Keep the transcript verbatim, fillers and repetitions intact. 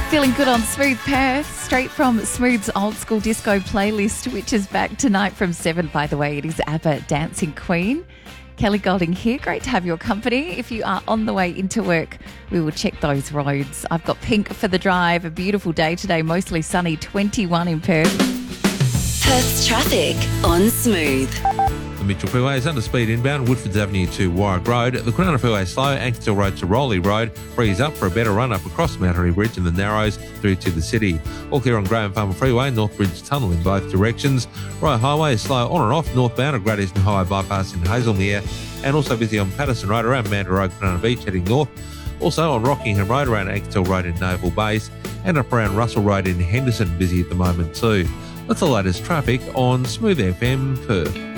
Feeling good on Smooth Perth, straight from Smooth's old school disco playlist, which is back tonight from seven, by the way. It is ABBA Dancing Queen. Kelly Golding here. Great to have your company. If you are on the way into work, we will check those roads. I've got pink for the drive. A beautiful day today, mostly sunny, twenty-one in Perth. Perth's traffic on Smooth. The Mitchell Freeway is under speed inbound, Woodfords Avenue to Warwick Road. The Cronulla Freeway is slow, Ankersdale Road to Rowley Road. Frees up for a better run up across Mount Henry Bridge and the Narrows through to the city. All clear on Graham Farmer Freeway, North Bridge Tunnel in both directions. Royal Highway is slow on and off northbound at Great Eastern Highway Bypass in Hazelmere. And also busy on Patterson Road around Manda Road, Cronulla Beach heading north. Also on Rockingham Road around Ankersdale Road in Naval Base. And up around Russell Road in Henderson, busy at the moment too. That's the latest traffic on Smooth F M Perth.